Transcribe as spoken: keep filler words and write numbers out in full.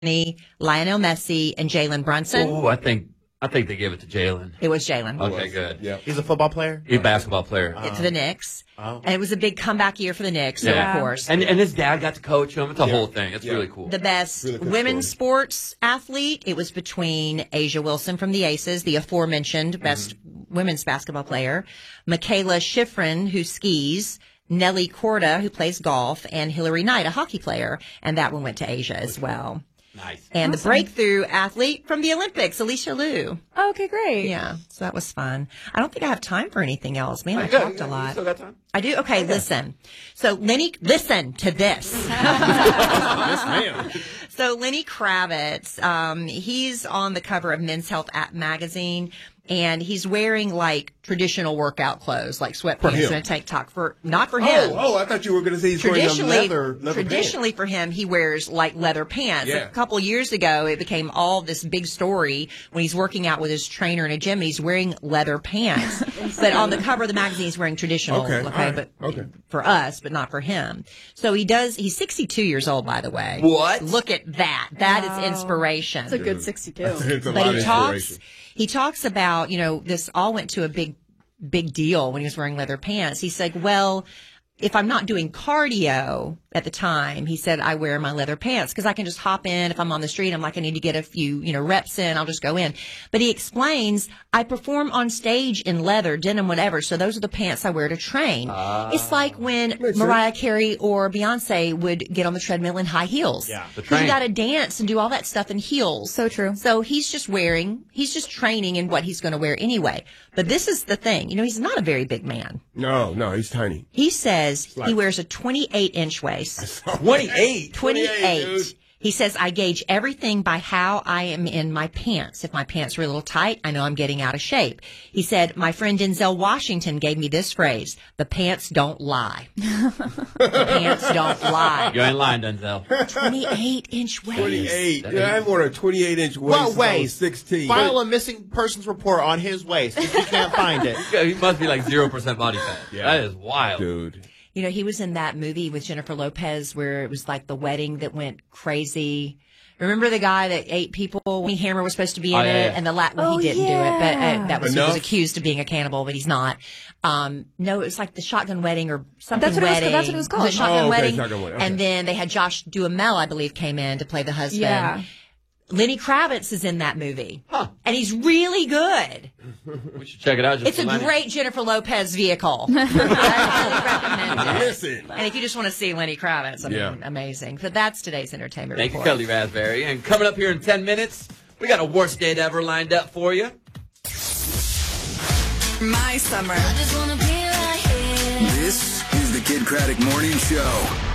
Lionel Messi, and Jalen Brunson. Oh, I think I think they gave it to Jalen. It was Jalen. Okay, good. Yeah, he's a football player. He's a basketball player. Uh, to the Knicks. Oh. And it was a big comeback year for the Knicks, Yeah. of course. And and his dad got to coach him. It's a Yeah. whole thing. It's Yeah. really cool. The best Really good women's story. sports athlete, it was between Asia Wilson from the Aces, the aforementioned best Mm-hmm. women's basketball player, Michaela Schifrin, who skis, Nelly Korda, who plays golf, and Hillary Knight, a hockey player. And that one went to Asia as well. Nice. And Awesome. the breakthrough athlete from the Olympics, Alicia Liu. Okay, great. Yeah, so that was fun. I don't think I have time for anything else. Man, I Good. talked a You lot. still got time? I do? Okay, listen. So Lenny, listen to this. Yes, ma'am. So Lenny Kravitz, um, he's on the cover of Men's Health App magazine, and he's wearing like traditional workout clothes, like sweatpants him. and a tank top. For not for him. Oh, oh, I thought you were going to say he's wearing a Traditionally, leather, leather traditionally for him, he wears like leather pants. Yeah. A couple years ago, it became all this big story when he's working out with his trainer in a gym. He's wearing leather pants, but on the cover of the magazine, he's wearing traditional. Okay, Okay, all right, but okay. for us, but not for him. So he does. He's sixty-two years old, by the way. What? Look at that. That Wow. is inspiration. It's a good sixty-two. It's a But lot he of talks. inspiration. He talks about, you know, this all went to a big, big deal when he was wearing leather pants. He said, well, if I'm not doing cardio at the time, he said, I wear my leather pants because I can just hop in. If I'm on the street, I'm like, I need to get a few, you know, reps in. I'll just go in. But he explains, I perform on stage in leather, denim, whatever. So those are the pants I wear to train. Ah. It's like when Makes Mariah Carey or Beyonce would get on the treadmill in high heels. Yeah, the You train. got to dance and do all that stuff in heels. So true. So he's just wearing, he's just training in what he's going to wear anyway. But this is the thing. You know, he's not a very big man. No, no, he's tiny. He says he like- wears a twenty-eight inch waist. twenty-eight. twenty-eight. dude. He says, I gauge everything by how I am in my pants. If my pants are a little tight, I know I'm getting out of shape. He said, my friend Denzel Washington gave me this phrase, the pants don't lie. The pants don't lie. You ain't lying, Denzel. twenty-eight inch waist. twenty-eight. Yeah, I've worn a twenty-eight inch waist What since I was waist? sixteen. File a missing persons report on his waist if you can't find it. Yeah, he must be like zero percent body fat. Yeah. That is wild. Dude. You know, he was in that movie with Jennifer Lopez where it was like the wedding that went crazy. Remember the guy that ate people? Amy Hammer was supposed to be in Oh, yeah, it, yeah. and the la- well, Oh, he didn't do it, but uh, yeah. that was he was Enough? accused of being a cannibal, but he's not. Um, no, it was like the Shotgun Wedding or something. That's what it was- wedding. that's what it was called. The Shotgun Oh, okay, Wedding. Shotgun Wedding, okay. And then they had Josh Duhamel, I believe, came in to play the husband. Yeah. Lenny Kravitz is in that movie, Huh. and he's really good. We should check it out. Just It's a for Lenny. great Jennifer Lopez vehicle. I highly recommend it. Listen. And if you just want to see Lenny Kravitz, I mean, Yeah. amazing. So that's today's entertainment Thank you, report. Kelly Raspberry. And coming up here in ten minutes, we got a worst date ever lined up for you. My summer. I just wanna be right here. This is the Kid Craddock Morning Show.